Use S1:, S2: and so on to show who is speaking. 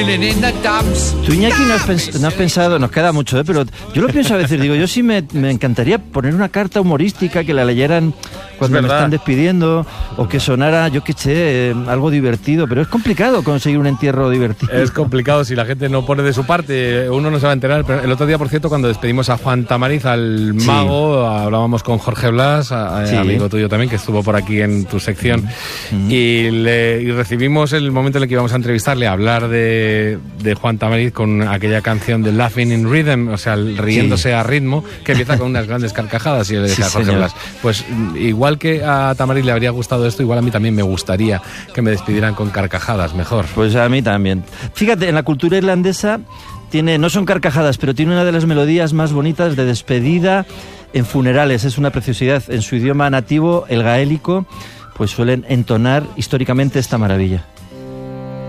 S1: Tú, Iñaki, no has pensado, nos queda mucho, pero yo lo pienso a veces, digo, yo sí me encantaría poner una carta humorística que la leyeran cuando me están despidiendo, o que sonara, yo qué sé, algo divertido, pero es complicado conseguir un entierro divertido.
S2: Es complicado, si la gente no pone de su parte, uno no se va a enterar. Pero el otro día, por cierto, cuando despedimos a Juan Tamariz, al mago, hablábamos con Jorge Blas, amigo tuyo también, que estuvo por aquí en tu sección, y recibimos el momento en el que íbamos a entrevistarle, a hablar de Juan Tamariz con aquella canción de Laughing in Rhythm, o sea, riéndose a ritmo, que empieza con unas grandes carcajadas, y le decía a Jorge Blas, pues igual que a Tamariz le habría gustado esto, igual a mí también me gustaría que me despidieran con carcajadas, mejor.
S1: Pues a mí también. Fíjate, en la cultura irlandesa no son carcajadas, pero tiene una de las melodías más bonitas de despedida en funerales. Es una preciosidad. En su idioma nativo, el gaélico, pues suelen entonar históricamente esta maravilla.